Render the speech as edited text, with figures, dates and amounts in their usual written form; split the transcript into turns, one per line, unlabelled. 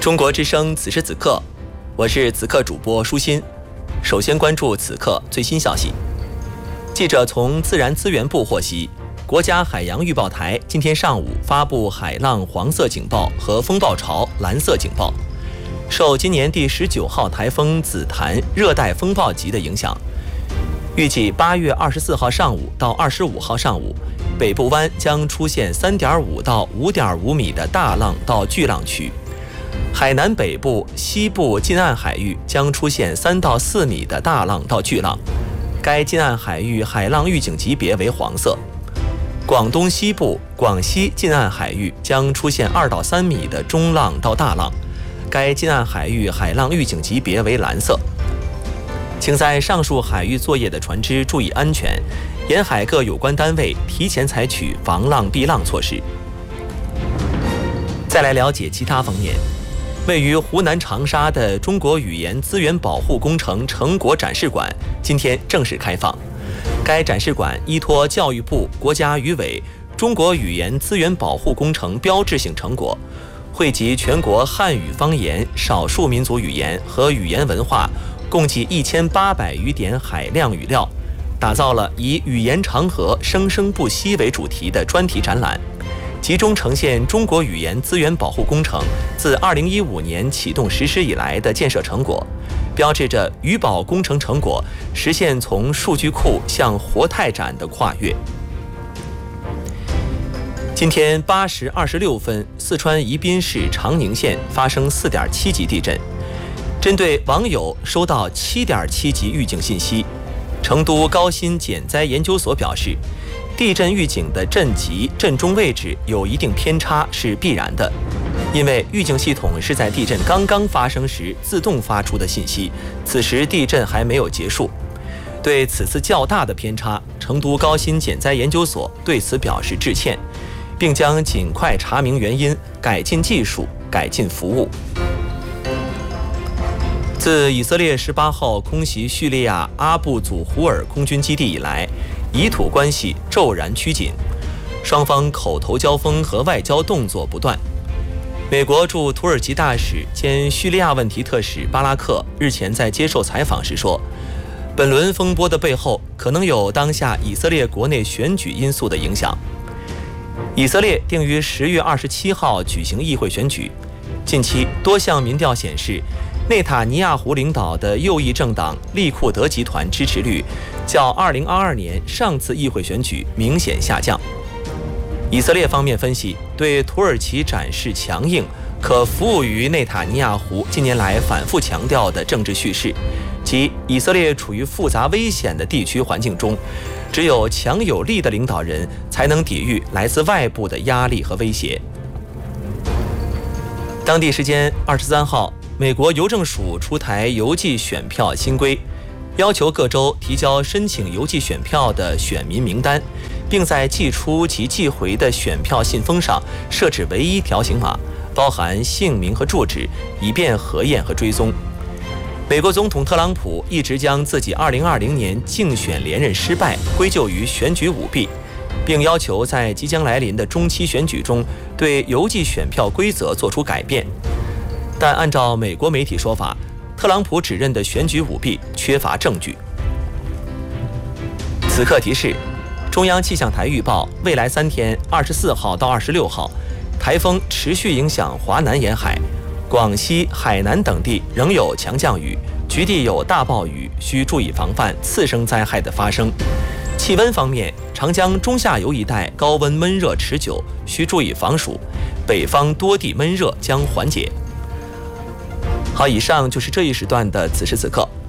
中国之声此时此刻，我是此刻主播舒心。首先关注此刻最新消息。记者从自然资源部获悉，国家海洋预报台今天上午发布海浪黄色警报和风暴潮蓝色警报。受今年第19号台风紫檀热带风暴级的影响，预计8月24号上午到25号上午，北部湾将出现3.5到5.5米的大浪到巨浪区。海南北部、西部近岸海域将出现3到4米的大浪到巨浪，该近岸海域海浪预警级别为黄色。广东西部、广西近岸海域将出现2到3米的中浪到大浪，该近岸海域海浪预警级别为蓝色。请在上述海域作业的船只注意安全，沿海各有关单位提前采取防浪避浪措施。再来了解其他方面。位于湖南长沙的中国语言资源保护工程成果展示馆今天正式开放。该展示馆依托教育部、国家语委中国语言资源保护工程标志性成果，汇集全国汉语方言、少数民族语言和语言文化共计1800余点海量语料，打造了以语言长河生生不息为主题的专题展览，集中呈现中国语言资源保护工程自2015年启动实施以来的建设成果，标志着语保工程成果实现从数据库向活态展的跨越。今天8时26分，四川宜宾市长宁县发生4.7级地震。针对网友收到7.7级预警信息，成都高新减灾研究所表示，地震预警的震级、震中位置有一定偏差是必然的，因为预警系统是在地震刚刚发生时自动发出的信息，此时地震还没有结束。对此次较大的偏差，成都高新减灾研究所对此表示致歉，并将尽快查明原因，改进技术，改进服务。自以色列18号空袭叙利亚阿布祖胡尔空军基地以来，以土关系骤然趋紧，双方口头交锋和外交动作不断。美国驻土耳其大使兼叙利亚问题特使巴拉克日前在接受采访时说，本轮风波的背后可能有当下以色列国内选举因素的影响。以色列定于10月27号举行议会选举，近期多项民调显示，内塔尼亚胡领导的右翼政党利库德集团支持率较2022年上次议会选举明显下降。以色列方面分析，对土耳其展示强硬，可服务于内塔尼亚胡近年来反复强调的政治叙事，即以色列处于复杂危险的地区环境中，只有强有力的领导人才能抵御来自外部的压力和威胁。当地时间23号，美国邮政署出台邮寄选票新规，要求各州提交申请邮寄选票的选民名单，并在寄出及寄回的选票信封上设置唯一条形码，包含姓名和住址，以便核验和追踪。美国总统特朗普一直将自己2020年竞选连任失败归咎于选举舞弊，并要求在即将来临的中期选举中对邮寄选票规则做出改变。但按照美国媒体说法，特朗普指认的选举舞弊缺乏证据。此刻提示，中央气象台预报，未来3天24号到26号，台风持续影响华南沿海，广西、海南等地仍有强降雨，局地有大暴雨，需注意防范次生灾害的发生。气温方面，长江中下游一带高温闷热持久，需注意防暑，北方多地闷热将缓解。好，以上就是这一时段的此时此刻。